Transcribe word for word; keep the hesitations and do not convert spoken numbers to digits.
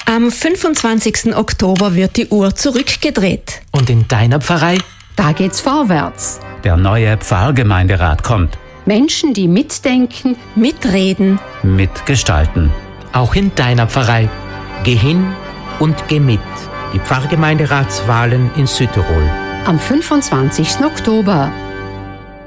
Am fünfundzwanzigsten Oktober wird die Uhr zurückgedreht. Und in deiner Pfarrei? Da geht's vorwärts. Der neue Pfarrgemeinderat kommt. Menschen, die mitdenken, Mitreden, Mitgestalten. Auch in deiner Pfarrei. Geh hin und geh mit. Die Pfarrgemeinderatswahlen in Südtirol. am fünfundzwanzigsten Oktober.